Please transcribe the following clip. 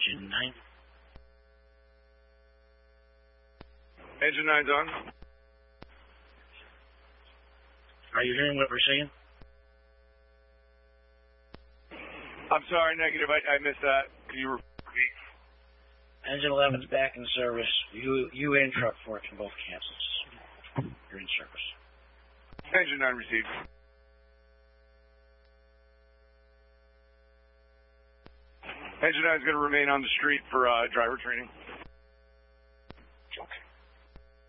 Engine 9. Engine 9's on. Are you hearing what we're saying? I'm sorry, negative. I missed that. Can you repeat? Engine 11's back in service. You and truck 4 can both cancel. You're in service. Engine 9 received. Engine 9 is going to remain on the street for driver training.